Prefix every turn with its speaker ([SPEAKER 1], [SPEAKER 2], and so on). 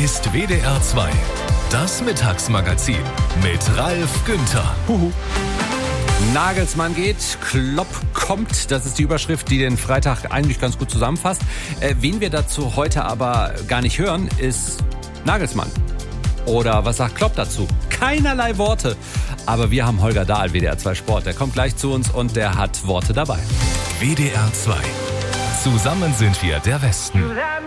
[SPEAKER 1] ist WDR 2. Das Mittagsmagazin mit Ralf Günther.
[SPEAKER 2] Nagelsmann geht, Klopp kommt. Das ist die Überschrift, die den Freitag eigentlich ganz gut zusammenfasst. Wen wir dazu heute aber gar nicht hören, ist Nagelsmann. Oder was sagt Klopp dazu? Keinerlei Worte. Aber wir haben Holger Dahl, WDR 2 Sport. Der kommt gleich zu uns und der hat Worte dabei.
[SPEAKER 1] WDR 2. Zusammen sind wir der Westen.